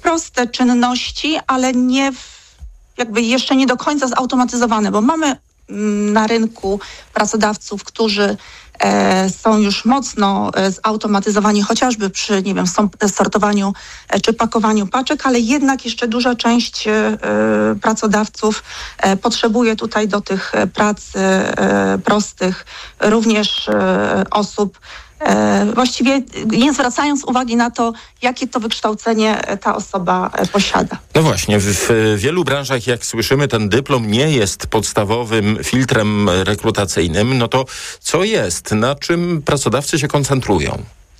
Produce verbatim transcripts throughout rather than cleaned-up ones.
proste czynności, ale nie w, jakby jeszcze nie do końca zautomatyzowane, bo mamy mm, na rynku pracodawców, którzy e, są już mocno e, zautomatyzowani, chociażby przy, nie wiem, sortowaniu e, czy pakowaniu paczek, ale jednak jeszcze duża część e, pracodawców e, potrzebuje tutaj do tych prac e, prostych również e, osób, właściwie nie zwracając uwagi na to, jakie to wykształcenie ta osoba posiada. No właśnie, w, w wielu branżach, jak słyszymy, ten dyplom nie jest podstawowym filtrem rekrutacyjnym. No to co jest? Na czym pracodawcy się koncentrują?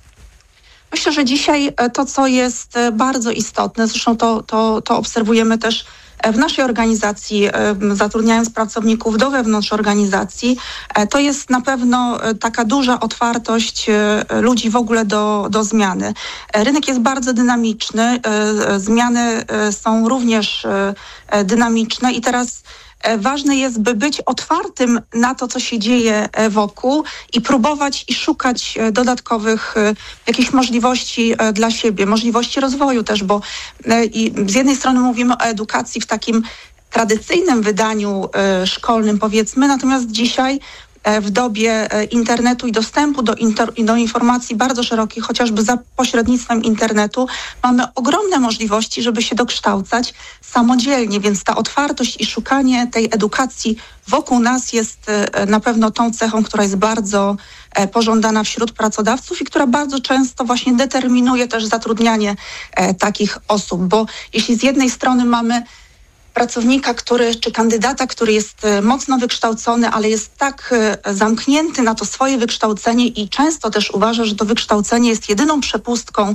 Myślę, że dzisiaj to, co jest bardzo istotne, zresztą to, to, to obserwujemy też w naszej organizacji, zatrudniając pracowników do wewnątrz organizacji, to jest na pewno taka duża otwartość ludzi w ogóle do, do zmiany. Rynek jest bardzo dynamiczny, zmiany są również dynamiczne i teraz ważne jest, by być otwartym na to, co się dzieje wokół i próbować i szukać dodatkowych jakichś możliwości dla siebie, możliwości rozwoju też, bo i z jednej strony mówimy o edukacji w takim tradycyjnym wydaniu szkolnym, powiedzmy, natomiast dzisiaj w dobie internetu i dostępu do, inter, do informacji bardzo szerokich, chociażby za pośrednictwem internetu, mamy ogromne możliwości, żeby się dokształcać samodzielnie, więc ta otwartość i szukanie tej edukacji wokół nas jest na pewno tą cechą, która jest bardzo pożądana wśród pracodawców i która bardzo często właśnie determinuje też zatrudnianie takich osób, bo jeśli z jednej strony mamy pracownika, który, czy kandydata, który jest mocno wykształcony, ale jest tak zamknięty na to swoje wykształcenie i często też uważa, że to wykształcenie jest jedyną przepustką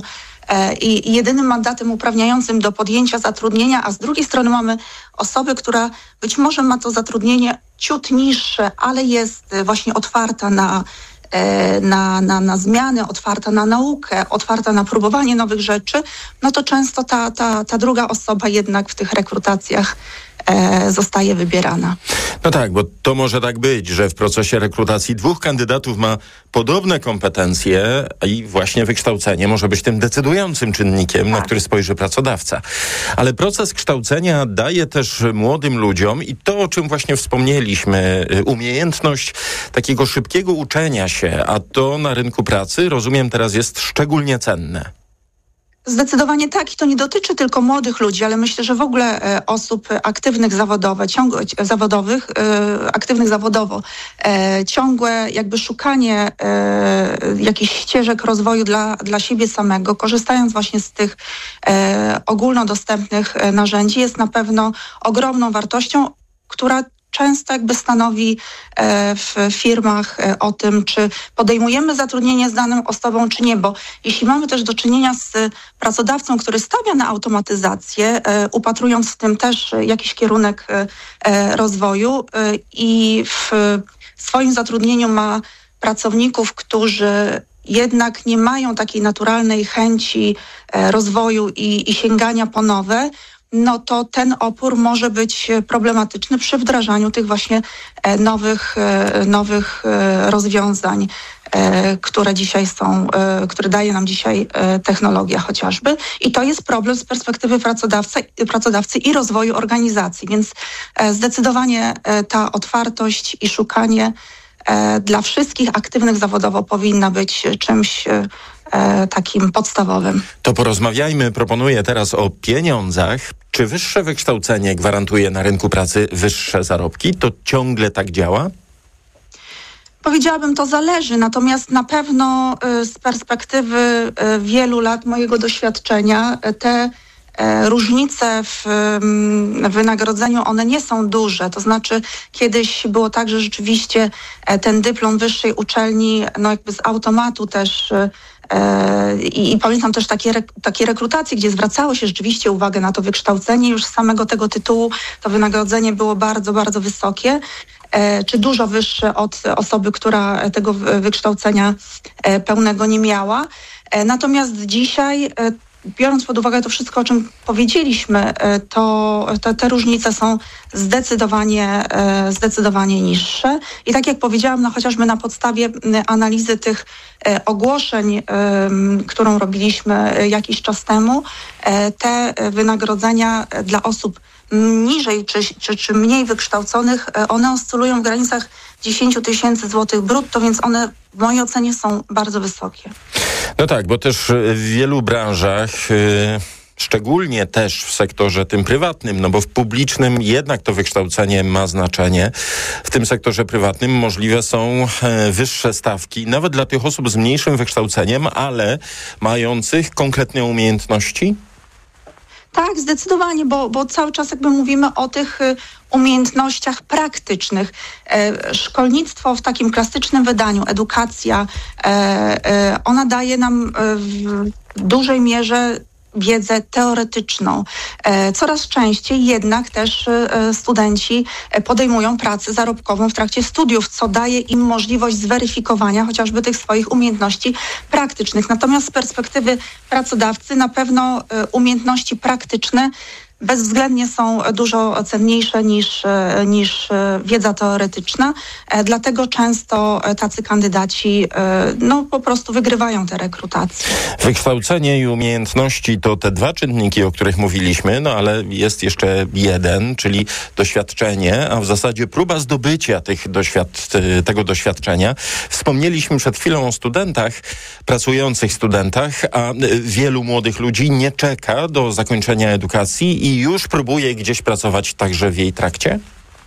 i jedynym mandatem uprawniającym do podjęcia zatrudnienia, a z drugiej strony mamy osobę, która być może ma to zatrudnienie ciut niższe, ale jest właśnie otwarta na Na, na, na zmiany, otwarta na naukę, otwarta na próbowanie nowych rzeczy, no to często ta, ta, ta druga osoba jednak w tych rekrutacjach e, zostaje wybierana. No tak, bo to może tak być, że w procesie rekrutacji dwóch kandydatów ma podobne kompetencje i właśnie wykształcenie może być tym decydującym czynnikiem, tak, na który spojrzy pracodawca. Ale proces kształcenia daje też młodym ludziom i to, o czym właśnie wspomnieliśmy, umiejętność takiego szybkiego uczenia się, a to na rynku pracy, rozumiem, teraz jest szczególnie cenne. Zdecydowanie tak i to nie dotyczy tylko młodych ludzi, ale myślę, że w ogóle e, osób aktywnych zawodowo, ciągłe, zawodowych, e, aktywnych zawodowo. E, ciągłe jakby szukanie e, jakichś ścieżek rozwoju dla, dla siebie samego, korzystając właśnie z tych e, ogólnodostępnych e, narzędzi, jest na pewno ogromną wartością, która często jakby stanowi e, w firmach e, o tym, czy podejmujemy zatrudnienie z daną osobą, czy nie, bo jeśli mamy też do czynienia z pracodawcą, który stawia na automatyzację, e, upatrując w tym też jakiś kierunek e, rozwoju e, i w swoim zatrudnieniu ma pracowników, którzy jednak nie mają takiej naturalnej chęci e, rozwoju i, i sięgania po nowe, no to ten opór może być problematyczny przy wdrażaniu tych właśnie nowych, nowych rozwiązań, które dzisiaj są, które daje nam dzisiaj technologia chociażby. I to jest problem z perspektywy pracodawcy, pracodawcy i rozwoju organizacji. Więc zdecydowanie ta otwartość i szukanie dla wszystkich aktywnych zawodowo powinna być czymś takim podstawowym. To porozmawiajmy, proponuję teraz o pieniądzach. Czy wyższe wykształcenie gwarantuje na rynku pracy wyższe zarobki? To ciągle tak działa? Powiedziałabym, to zależy, natomiast na pewno z perspektywy wielu lat mojego doświadczenia te różnice w wynagrodzeniu, one nie są duże. To znaczy kiedyś było tak, że rzeczywiście ten dyplom wyższej uczelni, no jakby z automatu też I, i pamiętam też takie, takie rekrutacje, gdzie zwracało się rzeczywiście uwagę na to wykształcenie. Już z samego tego tytułu to wynagrodzenie było bardzo, bardzo wysokie, e, czy dużo wyższe od osoby, która tego wykształcenia e, pełnego nie miała. E, natomiast dzisiaj e, biorąc pod uwagę to wszystko, o czym powiedzieliśmy, to te, te różnice są zdecydowanie, zdecydowanie niższe. I tak jak powiedziałam, no chociażby na podstawie analizy tych ogłoszeń, którą robiliśmy jakiś czas temu, te wynagrodzenia dla osób niżej czy, czy, czy mniej wykształconych, one oscylują w granicach dziesięć tysięcy złotych brutto, więc one w mojej ocenie są bardzo wysokie. No tak, bo też w wielu branżach, yy, szczególnie też w sektorze tym prywatnym, no bo w publicznym jednak to wykształcenie ma znaczenie. W tym sektorze prywatnym możliwe są yy, wyższe stawki, nawet dla tych osób z mniejszym wykształceniem, ale mających konkretne umiejętności. Tak, zdecydowanie, bo, bo cały czas jakby mówimy o tych y, umiejętnościach praktycznych. E, szkolnictwo w takim klasycznym wydaniu, edukacja, e, e, ona daje nam e, w dużej mierze wiedzę teoretyczną. E, coraz częściej jednak też e, studenci podejmują pracę zarobkową w trakcie studiów, co daje im możliwość zweryfikowania chociażby tych swoich umiejętności praktycznych. Natomiast z perspektywy pracodawcy na pewno e, umiejętności praktyczne bezwzględnie są dużo cenniejsze niż, niż wiedza teoretyczna, dlatego często tacy kandydaci no, po prostu wygrywają te rekrutacje. Wykształcenie i umiejętności to te dwa czynniki, o których mówiliśmy, no ale jest jeszcze jeden, czyli doświadczenie, a w zasadzie próba zdobycia tych doświad- tego doświadczenia. Wspomnieliśmy przed chwilą o studentach, pracujących studentach, a wielu młodych ludzi nie czeka do zakończenia edukacji i już próbuje gdzieś pracować także w jej trakcie?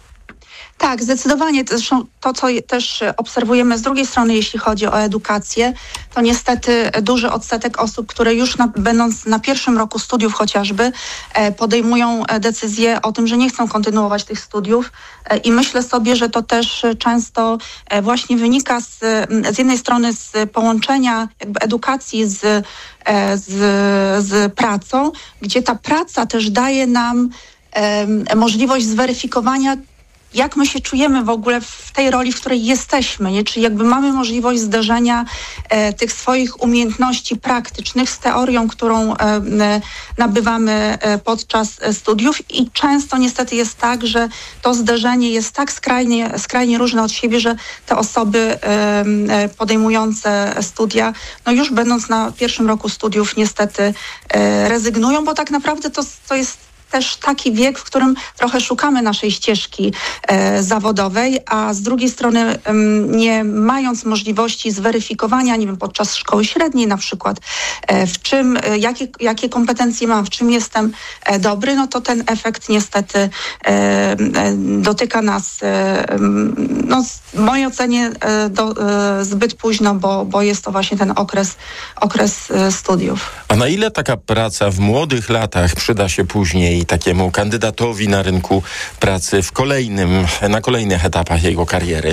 Tak, zdecydowanie. Zresztą to, co też obserwujemy z drugiej strony, jeśli chodzi o edukację, to niestety duży odsetek osób, które już na, będąc na pierwszym roku studiów chociażby, e, podejmują decyzję o tym, że nie chcą kontynuować tych studiów e, i myślę sobie, że to też często e, właśnie wynika z, z jednej strony z połączenia jakby edukacji z, e, z, z pracą, gdzie ta praca też daje nam e, możliwość zweryfikowania, jak my się czujemy w ogóle w tej roli, w której jesteśmy, nie? Czyli jakby mamy możliwość zderzenia e, tych swoich umiejętności praktycznych z teorią, którą e, nabywamy e, podczas studiów i często niestety jest tak, że to zderzenie jest tak skrajnie, skrajnie różne od siebie, że te osoby e, podejmujące studia, no już będąc na pierwszym roku studiów niestety e, rezygnują, bo tak naprawdę to, to jest też taki wiek, w którym trochę szukamy naszej ścieżki e, zawodowej, a z drugiej strony e, nie mając możliwości zweryfikowania, nie wiem, podczas szkoły średniej na przykład, e, w czym, e, jakie, jakie kompetencje mam, w czym jestem e, dobry, no to ten efekt niestety e, e, dotyka nas, e, no w mojej ocenie e, do, e, zbyt późno, bo, bo jest to właśnie ten okres, okres e, studiów. A na ile taka praca w młodych latach przyda się później takiemu kandydatowi na rynku pracy w kolejnym, na kolejnych etapach jego kariery?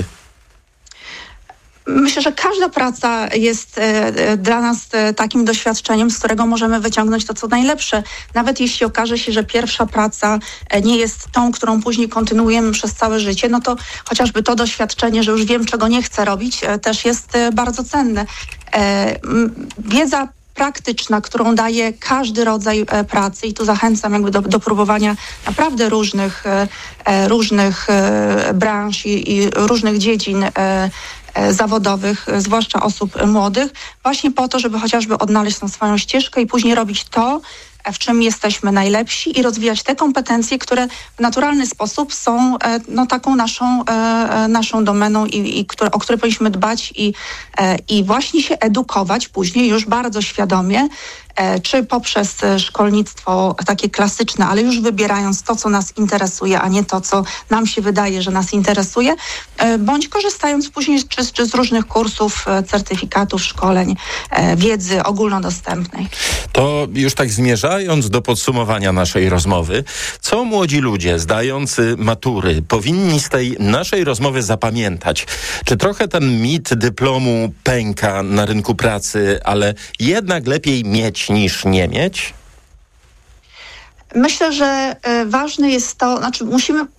Myślę, że każda praca jest e, dla nas e, takim doświadczeniem, z którego możemy wyciągnąć to, co najlepsze. Nawet jeśli okaże się, że pierwsza praca e, nie jest tą, którą później kontynuujemy przez całe życie, no to chociażby to doświadczenie, że już wiem, czego nie chcę robić, e, też jest e, bardzo cenne. E, m, wiedza praktyczna, którą daje każdy rodzaj e, pracy i tu zachęcam jakby do, do próbowania naprawdę różnych, e, różnych e, branż i, i różnych dziedzin e, zawodowych, zwłaszcza osób młodych, właśnie po to, żeby chociażby odnaleźć tą swoją ścieżkę i później robić to, w czym jesteśmy najlepsi i rozwijać te kompetencje, które w naturalny sposób są no, taką naszą, naszą domeną i, i które, o które powinniśmy dbać i, i właśnie się edukować później już bardzo świadomie, czy poprzez szkolnictwo takie klasyczne, ale już wybierając to, co nas interesuje, a nie to, co nam się wydaje, że nas interesuje, bądź korzystając później czy, czy z różnych kursów, certyfikatów, szkoleń, wiedzy ogólnodostępnej. To już tak zmierzając do podsumowania naszej rozmowy, co młodzi ludzie zdający matury powinni z tej naszej rozmowy zapamiętać? Czy trochę ten mit dyplomu pęka na rynku pracy, ale jednak lepiej mieć niż nie mieć? Myślę, że ważne jest to, znaczy musimy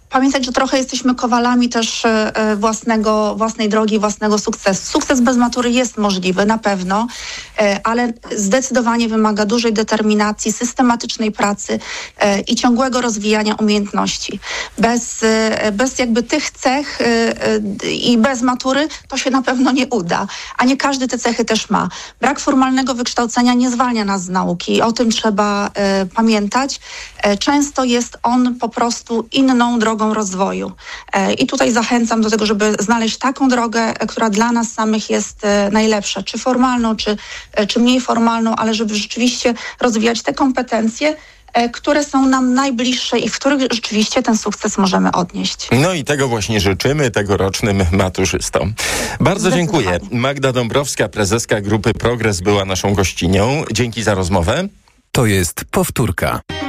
pamiętać, że trochę jesteśmy kowalami też własnego, własnej drogi, własnego sukcesu. Sukces bez matury jest możliwy, na pewno, ale zdecydowanie wymaga dużej determinacji, systematycznej pracy i ciągłego rozwijania umiejętności. Bez, bez jakby tych cech i bez matury to się na pewno nie uda, a nie każdy te cechy też ma. Brak formalnego wykształcenia nie zwalnia nas z nauki, o tym trzeba pamiętać. Często jest on po prostu inną drogą rozwoju. I tutaj zachęcam do tego, żeby znaleźć taką drogę, która dla nas samych jest najlepsza, czy formalną, czy, czy mniej formalną, ale żeby rzeczywiście rozwijać te kompetencje, które są nam najbliższe i w których rzeczywiście ten sukces możemy odnieść. No i tego właśnie życzymy tegorocznym maturzystom. Bardzo dziękuję. Magda Dąbrowska, prezeska Grupy Progres, była naszą gościnią. Dzięki za rozmowę. To jest powtórka.